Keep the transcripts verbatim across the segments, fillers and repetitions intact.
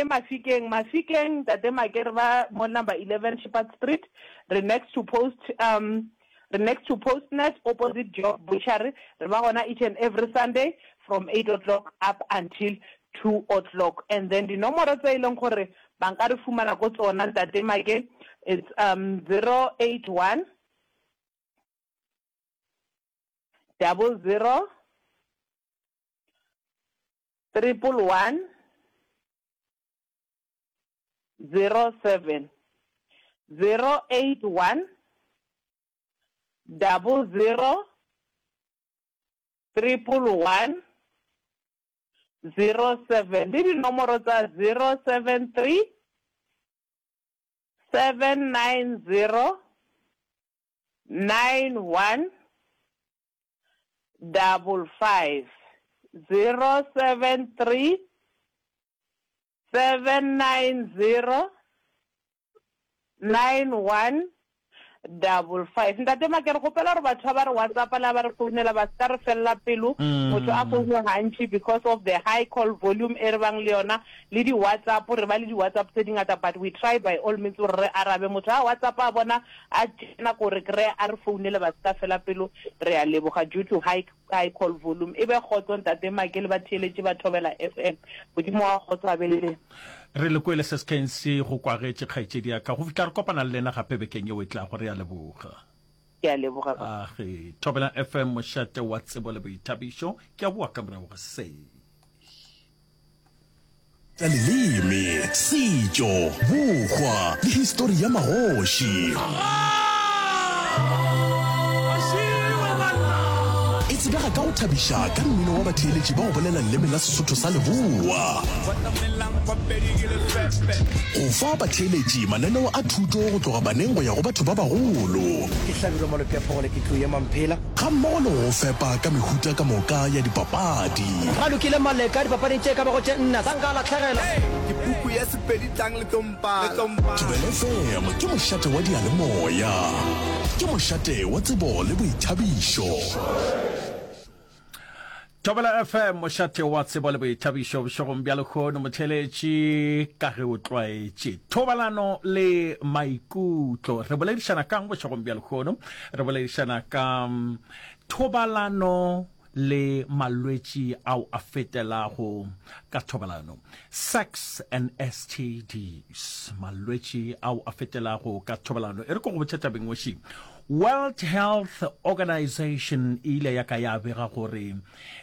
Mafikeng, Mafikeng, Tate Makerba, mo number eleven Shepherd Street, the next to post, um, the next to Postnet, opposite Job Butchery, the Mahona each and every Sunday from eight o'clock up until two o'clock. And then the number of the long kore, Bankari Fumana Kotona, Tate Make, it's um zero eight one double zero triple one zero seven zero eight one double zero triple one zero seven. Did you number zero seven three seven nine zero nine one double five zero seven three seven nine zero nine one double five. Ntate Makere go pela re batho ba re WhatsApp la ba re founela ba ska re fella pelo motho a founa hantsi because of the high call volume e re bang le yona le di WhatsApp re ba le di WhatsApp tse dingata, but we try by all means re arabe motho a WhatsApp a bona a tsena go re kre a re founela ba ska fella pelo re a leboga due to high high call volume. E be khotso Ntate Makere ba theletše ba thobela F M bodimo wa khotso a belele re le kwele se skensi go kwagetse kgaitsedi ya ka go fitla re kopana le lena gape bekeng ye o tla go re ya leboga ke a leboga a ge Thobela F M mošate wa tsebo le boithabišo ke a bua ka morago ga se leleme setšo bokgwa le histori ya magoši e tsebega ka go thabiša ka mmino wa batheeletši ba go bolela leleme la Sesotho sa leboa go fa batheeletši mananeo a thuto go tloga baneng go ya go batho ba bagolo ga mmogo le go fepa ka mehuta ka moka ya dipapadi Thobela F M ke mošate wa dialemoya ke mošate wa tsebo le boithabišo Thobela F M mošate wa tsebo le boithabišo bošogong bja lekgono motheletši ka ge o tlwaetše thobalano le maikutlo re boledišana kang bošogong bja lekgono re boledišana ka thobalano le malwetši ao a fetelago ka thobalano sex and S T Ds malwetši ao a fetelago ka thobalano e re ko go botšeta bengweši World Health Organization ile ya ka ya bega gore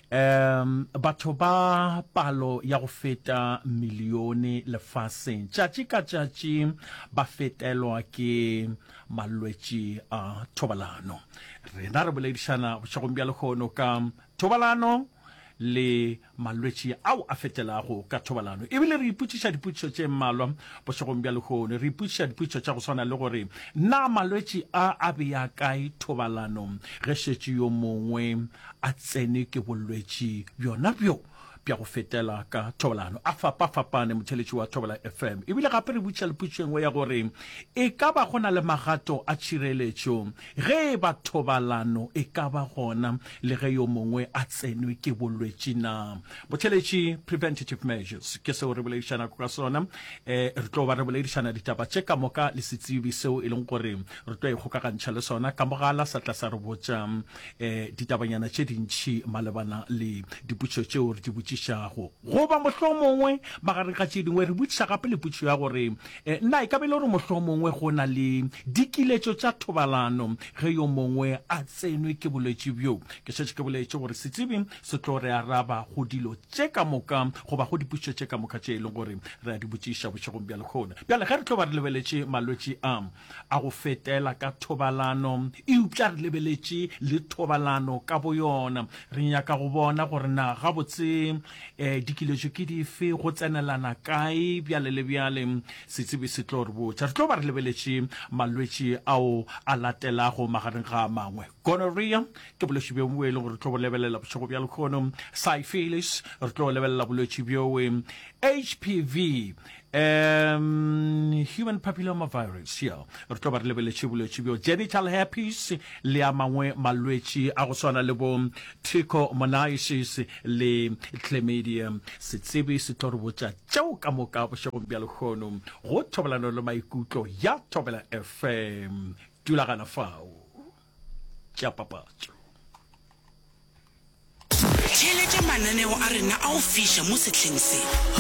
um batho ba palo ya go feta milione lefaseng tšatši ka tšatši ba fetelwa ke malwetši a thobalano rena re boledišana bošegong bja lekgono ka thobalano le malwetši ao a fetelago ka thobalano ebile re ipotšiša dipotšišo tše mmalwa bošegong bja lekgono re ipotšiša dipotšišo tša go swana le gore na malwetši a a bea kae thobalano ge šetše yo mongwe a tsene ke bolwetši bjona bjo bja go fetela ka thobalano a fapafapane motheletši wa Thobela F M ebile gape re botša le potšo engwe ya gore e ka ba gona le magato a tšhireletšo ge ba thobalano e ka ba gona le ge yo mongwe a tsenwe ke bolwetši na motheletši preventative measures ke seo re boledišana ka sona eh re tlo ba re boledišana ditaba tše ka moka le setsebi seo e leng gore re tlo ikgokagantšha le sona ka mogala sa tla sa re botša eh ditabanyana tše dintšhi malebana le dipotšo tšeo re di botšišago goba mohlomongwe magare ga tše dingwe re botšiša gape le potšo ya gore nna e ka be le gore mohlomongwe go na le dikiletšo tša thobalano ge yo mongwe a tsenwe ke bolwetši bjo ke šetše ke boletše gore setsebi se tlo re araba go dilo tše ka moka goba go dipotšo tše ka moka tše e leng gore re a di botšiša bošegong bja lekgona bjale ge re tlo ba re lebeletše malwetši a a go fetela ka thobalano e upša re lebeletše le thobalano ka bo yona re nyaka go bona gore na gabotse eh dikiletšo ke dife go tsenelana kae bjale le bjale setsebi se tlo re botša re tlo ba re lebeletše malwetši ao a latelago magareng ga mangwe gonorrhea ke bolwetši bjo bo e leng gore re tlo bo lebelela bošego bja lekgono syphilis re tlo lebelela bolwetši bjo H P V um human papilloma virus ya re tlo ba re lebeletse bolwetse bjo genital herpes le a mangwe malwetse a go swana le bo trichomoniasis le chlamydia se tsebe se tlo re botsa tšeo ka moka bošegong bja lekgono go thobelano le maikutlo ya Thobela F M dulagana fao tša papatšo Tšhelete mananeo a rena a o fiša mo setlheng se.